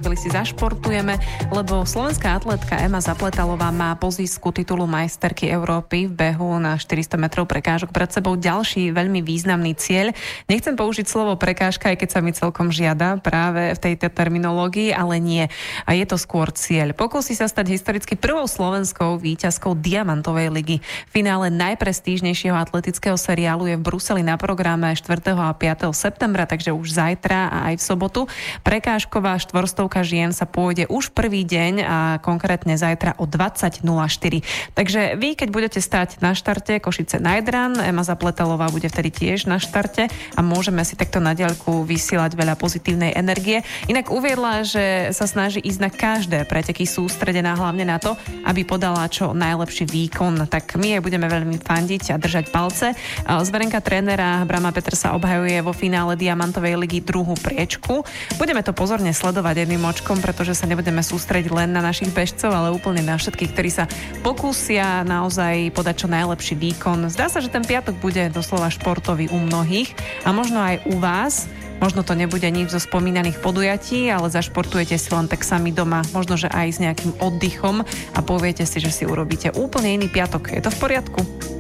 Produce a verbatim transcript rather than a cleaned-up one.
chvíli si zašportujeme, lebo slovenská atletka Ema Zapletalová má po zisku titulu majsterky Európy v behu na štyristo metrov prekážok pred sebou ďalší veľmi významný cieľ. Nechcem použiť slovo prekážka, aj keď sa mi celkom žiada práve v tejto terminológii, ale nie. A je to skôr cieľ. Pokúsi sa stať historicky prvou slovenskou víťazkou Diamantovej ligy. Finále najprestížnejšieho atletického seriálu je v Bruseli na programe štvrtého a piateho septembra, takže už zajtra a aj v sobotu. Prekážková štvorstovka žien sa pôjde už prvý deň a konkrétne zajtra o dvadsať nula štyri. Takže vy, keď budete stať na štarte Košice Najdran, Ema Zapletalová bude vtedy tiež na štarte a môžeme si takto na diaľku vysielať veľa pozitívnej energie. Inak uviedla, že sa snaží ísť na každé preteky sústredená hlavne na to, aby podala čo najlepší výkon. Tak my jej budeme veľmi fandiť a držať palce. Zverenka trénera Brama Petr sa obhajuje vo finále Diamantovej ligy druhú priečku. Budeme to pozorne sledovať jedným očkom, pretože sa nebudeme sústrediť len na našich bežcov, ale úplne na všetkých, ktorí sa pokúsia naozaj podať čo najlepší výkon. Zdá sa, že ten piatok bude doslova športový u mnohých a možno aj u vás. Možno to nebude nič zo spomínaných podujatí, ale zašportujete si len tak sami doma, možno, že aj s nejakým oddychom a poviete si, že si urobíte úplne iný piatok. Je to v poriadku?